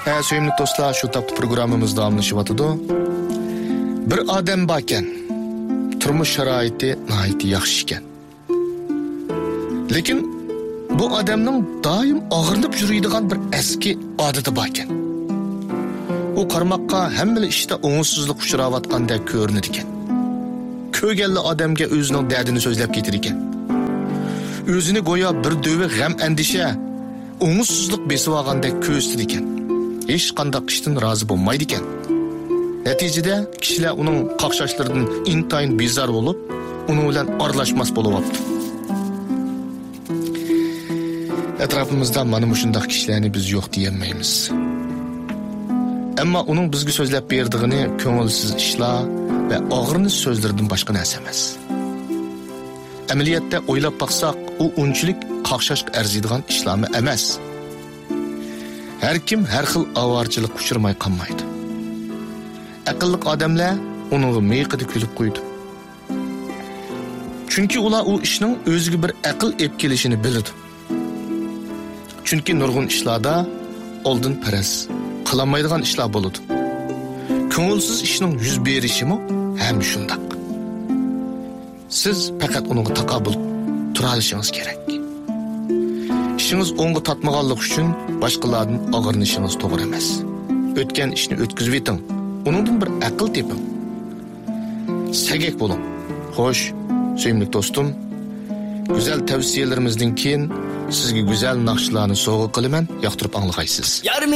Söyümlük dostlar, şu taptı programımız davamlaşıvatıdı. Bir adam bakken, turmuş şaraiti nahiti yaxşı iken. Lekin bu adamның daim ağırlıp yürüydiğen bir eski adeti bakken. O karmakka hemmeli işte oğunsuzluk uçuravatqandek görünür iken. Kögelli adamga özünün derdini sözlep getir iken. Özünü goya bir dövi gam endişe, oğunsuzluk besivagandek köstür iken. Hiç qandaq işten razı bolmaydı iken. Neticede kişiler onun qaqşaşlarından intayın bizar olup, onu bilen arlaşmas bolup. Etrafımızda mana şundaq kişilerini biz yok diyemeyimiz. Ama onun bizge sözlep berdiğini köngülsüz işler ve ağırınız sözlerden başka narsa emas. Ameliyatda oylap baksak, o unchilik qaqşaşqa arziydigan işlami emas. Her kim her xil avarchilik uçurmay qanmaydı. Aqlliq odamlar onun meyqidi kulib qo'ydi. Chunki ular o ishning o'ziga bir aql ep kelishini biladi. Chunki nurg'un ishlarda oldin paras qilolmaydigan ishlar bo'ladi. Ko'ngilsiz ishning yuz berishimi ham shundaq. Siz faqat unga taqobil tura olishingiz kerak. İşiniz onga tatmaganlik uchun boshqalardan og'irnishingiz to'g'ri emas. O'tgan ishni o'tkazib eting. Uningdan bir aql teping. Sagak bo'ling. Xo'sh, sevimli do'stim, güzel tavsiyelerimizden keyin sizga güzel naqshlarni sovg'a qilaman, yoqtirib anglag'aysiz.